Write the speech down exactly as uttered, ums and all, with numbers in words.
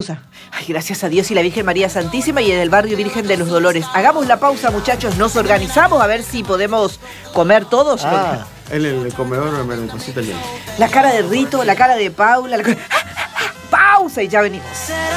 pausa. Ay, gracias a Dios y la Virgen María Santísima y en el barrio Virgen de los Dolores. Hagamos la pausa, muchachos, nos organizamos a ver si podemos comer todos. Ah, en el comedor me lo cosita bien. La cara de Rito, la cara de Paula. La... ¡Pausa! Y ya venimos.